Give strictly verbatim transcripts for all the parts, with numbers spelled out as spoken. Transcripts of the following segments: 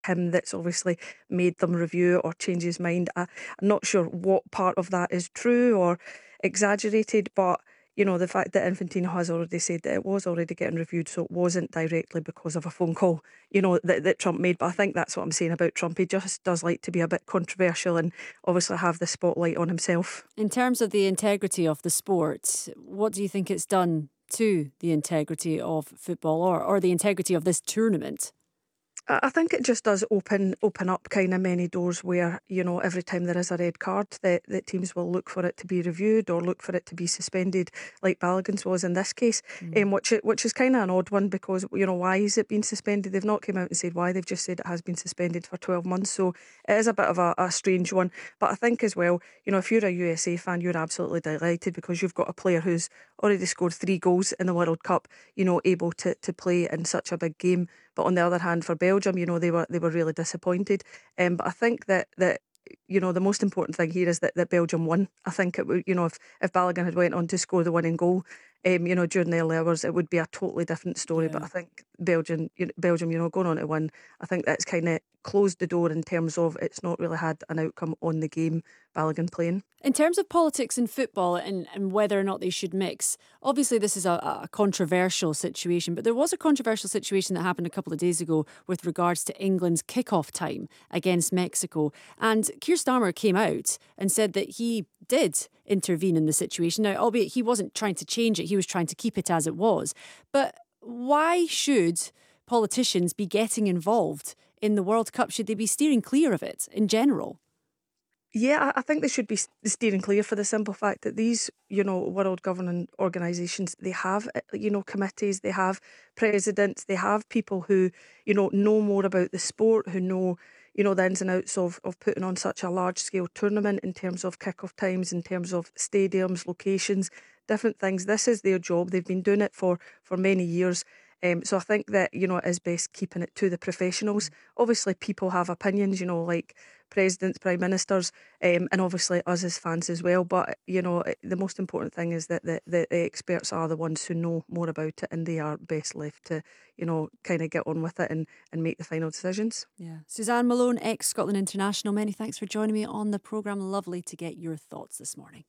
him that's obviously made them review or change his mind. I, I'm not sure what part of that is true or exaggerated, but you know, the fact that Infantino has already said that it was already getting reviewed, so it wasn't directly because of a phone call, you know, that, that Trump made. But I think that's what I'm saying about Trump. He just does like to be a bit controversial and obviously have the spotlight on himself. In terms of the integrity of the sport, what do you think it's done to the integrity of football or, or the integrity of this tournament? I I think it just does open open up kind of many doors where, you know, every time there is a red card that, that teams will look for it to be reviewed or look for it to be suspended like Balogun's was in this case, Mm. um, which, i- which is kind of an odd one because, you know, why is it being suspended? They've not come out and said why, they've just said it has been suspended for twelve months, so it is a bit of a, a strange one. But I think as well, you know, if you're a U S A fan, you're absolutely delighted because you've got a player who's already scored three goals in the World Cup, you know, able to, to play in such a big game. But on the other hand, for Belgium, you know, they were they were really disappointed. Um, but I think that that you know the most important thing here is that, that Belgium won. I think it would, you know, if if Balogun had went on to score the winning goal, um, you know, during the early hours, it would be a totally different story. But Yeah. I think Belgium, you know, Belgium, you know, going on to win, I think that's kind of closed the door in terms of it's not really had an outcome on the game. Balogun playing. In terms of politics and football and, and whether or not they should mix, obviously this is a, a controversial situation, but there was a controversial situation that happened a couple of days ago with regards to England's kickoff time against Mexico. And Keir Starmer came out and said that he did intervene in the situation. Now, albeit he wasn't trying to change it, he was trying to keep it as it was. But why should politicians be getting involved in the World Cup? Should they be steering clear of it in general? Yeah, I I think they should be s- steering clear for the simple fact that these, you know, world governing organisations, they have, uh, you know, committees, they have presidents, they have people who, you know, know more about the sport, who know, you know, the ins and outs of, of putting on such a large scale tournament in terms of kick-off times, in terms of stadiums, locations, different things. This is their job. They've been doing it for, for many years. Um, so I think that, you know, it is best keeping it to the professionals. Obviously, people have opinions, you know, like presidents, prime ministers, um, and obviously us as fans as well. But you know, it- the most important thing is that the, the, the experts are the ones who know more about it, and they are best left to, you know, kind of get on with it and, and make the final decisions. Yeah. Suzanne Malone, ex Scotland International, many thanks for joining me on the programme. Lovely to get your thoughts this morning.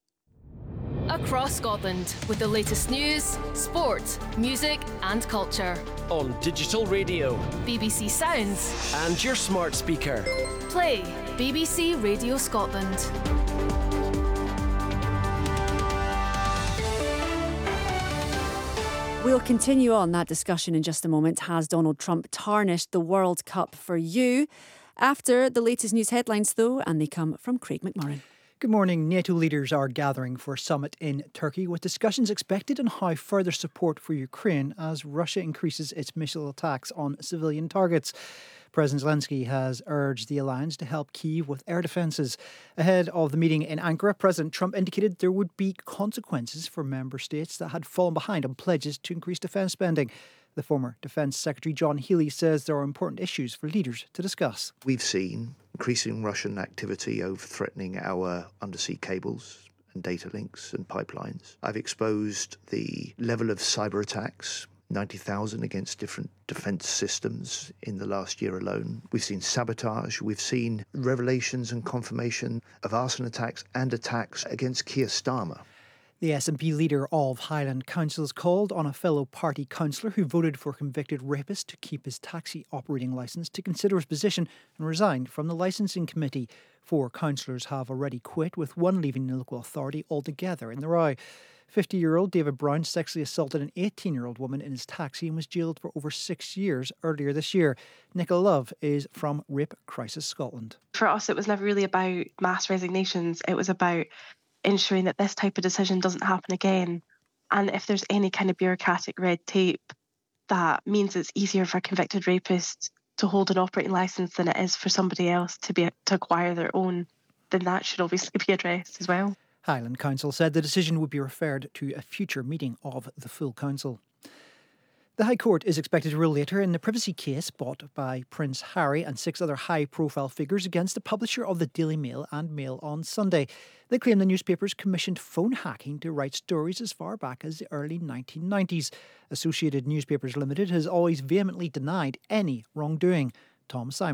Across Scotland with the latest news, sport, music and culture. On digital radio B B C Sounds. and your smart speaker. Play B B C Radio Scotland. We'll continue on that discussion in just a moment. Has Donald Trump tarnished the World Cup for you? After the latest news headlines, though, and they come from Craig McMurran. Good morning. NATO leaders are gathering for a summit in Turkey with discussions expected on how further support for Ukraine as Russia increases its missile attacks on civilian targets. President Zelensky has urged the alliance to help Kyiv with air defences. Ahead of the meeting in Ankara, President Trump indicated there would be consequences for member states that had fallen behind on pledges to increase defence spending. The former Defence Secretary John Healey says there are important issues for leaders to discuss. We've seen increasing Russian activity over threatening our undersea cables and data links and pipelines. I've exposed the level of cyber attacks, ninety thousand against different defence systems in the last year alone. We've seen sabotage. We've seen revelations and confirmation of arson attacks and attacks against Keir Starmer. The S N P leader of Highland Councils called on a fellow party councillor who voted for a convicted rapist to keep his taxi operating licence to consider his position and resigned from the licensing committee. Four councillors have already quit, with one leaving the local authority altogether in the row. fifty-year-old David Brown sexually assaulted an eighteen-year-old woman in his taxi and was jailed for over six years earlier this year. Nicola Love is from Rape Crisis Scotland. For us, it was never really about mass resignations. It was about ensuring that this type of decision doesn't happen again. And if there's any kind of bureaucratic red tape, that means it's easier for a convicted rapist to hold an operating licence than it is for somebody else to be to acquire their own, then that should obviously be addressed as well. Highland Council said the decision would be referred to a future meeting of the full council. The High Court is expected to rule later in the privacy case brought by Prince Harry and six other high-profile figures against the publisher of the Daily Mail and Mail on Sunday. They claim the newspapers commissioned phone hacking to write stories as far back as the early nineteen nineties. Associated Newspapers Limited has always vehemently denied any wrongdoing. Thomas Simon.